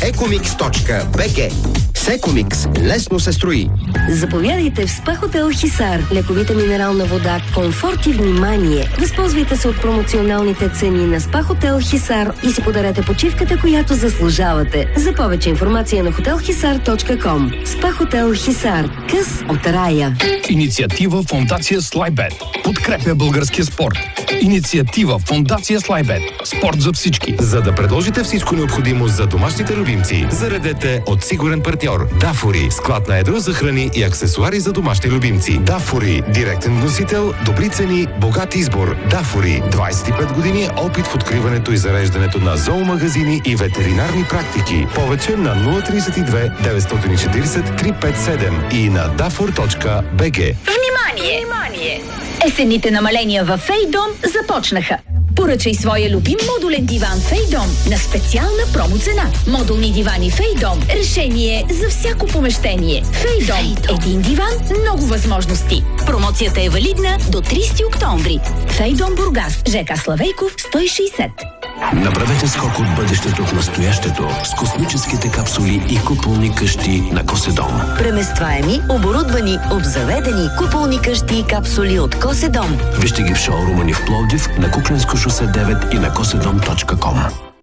ecomix.bg. С Екомикс лесно се строи. Заповядайте в СПА Хотел Хисар. Лековита минерална вода, комфорт и внимание. Възползвайте се от промоционалните цени на СПА Хотел Хисар и си подарете почивката, която заслужавате. За повече информация на hotelhisar.com. СПА Хотел Хисар. Къс от рая. Инициатива Фондация Слайбет. Подкрепя българския спорт. Инициатива Фондация Слайбет. Спорт за всички. За да предложите всичко необходимо за домашните любимци, заредете от сигурен партньор. Дафори. Склад на едро за храни и аксесуари за домашни любимци. Дафори. Директен вносител, добри цени, богат избор. Дафори. 25 години опит в откриването и зареждането на зоомагазини и ветеринарни практики. Повече на 032 940 357 и на dafor.bg. Внимание! Есенните намаления във Фейдом започнаха. Поръчай своя любим модулен диван Фейдом на специална промо-цена. Модулни дивани Фейдом. Решение за всяко помещение. Фейдом. Един диван, много възможности. Промоцията е валидна до 30 октомври. Фейдом Бургас. ЖК Славейков 160. Направете скок от бъдещето в настоящето с космическите капсули и куполни къщи на Коседом. Преместваеми, оборудвани, обзаведени куполни къщи и капсули от Коседом. Вижте ги в шоурума ни в Пловдив, на Кукленско шосе 9 и на kosedom.com.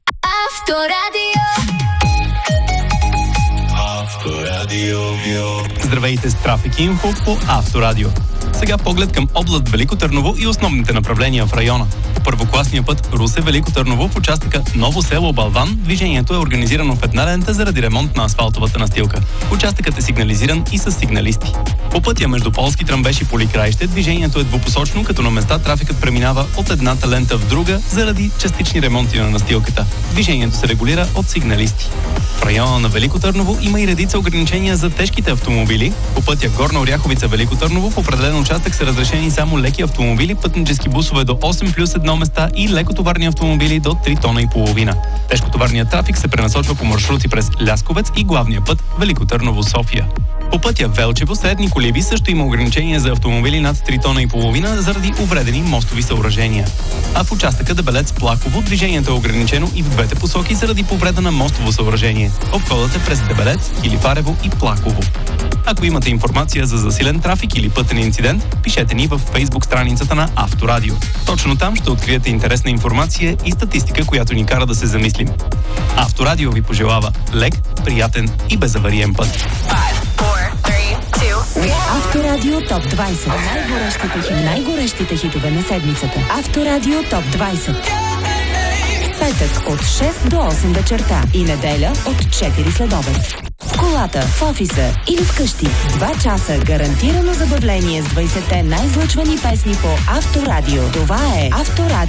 Здравейте с Трафик Инфо по Авторадио. Сега поглед към област Велико Търново и основните направления в района. По първокласния път Русе-Велико Търново в участъка Ново село Балван движението е организирано в една лента заради ремонт на асфалтовата настилка. Участъкът е сигнализиран и с сигналисти. По пътя между Полски Тръмбеш и Поликраище движението е двупосочно, като на места трафикът преминава от едната лента в друга заради частични ремонти на настилката. Движението се регулира от сигналисти. В района на Велико Търново има и редица ограничения за тежките автомобили. По пътя Горна Оряховица Велико Търново в определен участък са разрешени само леки автомобили, пътнически бусове до 8+1 места и лекотоварни автомобили до 3 тона и половина. Тежкотоварният трафик се пренасочва по маршрути през Лясковец и главния път Велико Търново-София. По пътя Велчево средни колиби също има ограничения за автомобили над 3 тона и половина заради увредени мостови съоръжения. А в участъка Дебелец-Плаково движението е ограничено и в двете посоки заради повреда на мостово съоръжение. Обходът е през Дебелец, Килифарево и Плаково. Ако имате информация за засилен трафик или пътен инцидент, пишете ни в Facebook страницата на Авторадио. Точно там ще откриете интересна информация и статистика, която ни кара да се замислим. Авторадио ви пожелава лек, приятен и безавариен път. Авторадио ТОП 20. Най-горещите хитове на седмицата. Авторадио ТОП 20. Петък от 6 до 8 вечерта и неделя от 4 следобед. В колата, в офиса или вкъщи. 2 часа гарантирано забавление с 20-те най-излъчвани песни по Авторадио. Това е Авторадио.